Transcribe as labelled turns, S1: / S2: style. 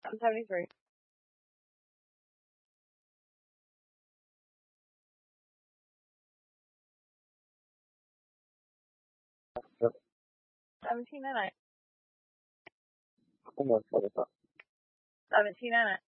S1: 73.
S2: Yep.
S1: 17 and 9.
S2: Almost like that.
S1: 17 and 9.